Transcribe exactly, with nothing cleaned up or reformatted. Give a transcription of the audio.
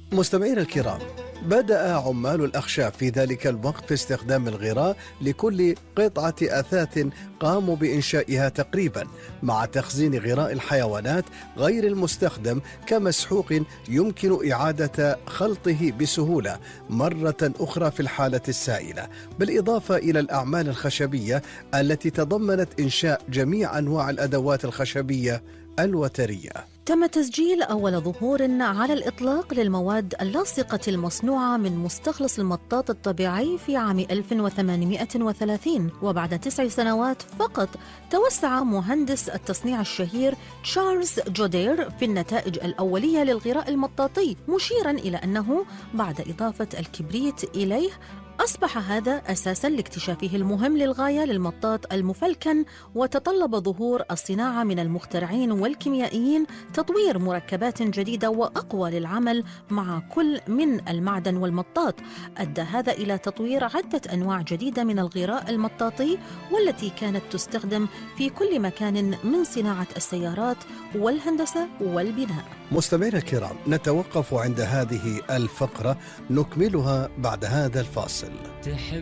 مستمعينا الكرام، بدأ عمال الأخشاب في ذلك الوقت في استخدام الغراء لكل قطعة أثاث قاموا بإنشائها تقريبا، مع تخزين غراء الحيوانات غير المستخدم كمسحوق يمكن إعادة خلطه بسهولة مرة أخرى في الحالة السائلة، بالإضافة إلى الأعمال الخشبية التي تضمنت إنشاء جميع أنواع الأدوات الخشبية الوترية. تم تسجيل أول ظهور على الإطلاق للمواد اللاصقة المصنوعة من مستخلص المطاط الطبيعي في عام ألف وثمانمائة وثلاثين، وبعد تسع سنوات فقط توسع مهندس التصنيع الشهير تشارلز جودير في النتائج الأولية للغراء المطاطي، مشيرا إلى أنه بعد إضافة الكبريت إليه أصبح هذا أساساً لاكتشافه المهم للغاية للمطاط المفلكن، وتطلب ظهور الصناعة من المخترعين والكيميائيين تطوير مركبات جديدة وأقوى للعمل مع كل من المعدن والمطاط. أدى هذا إلى تطوير عدة أنواع جديدة من الغراء المطاطي، والتي كانت تستخدم في كل مكان من صناعة السيارات والهندسة والبناء. مستمعينا الكرام، نتوقف عند هذه الفقرة، نكملها بعد هذا الفاصل.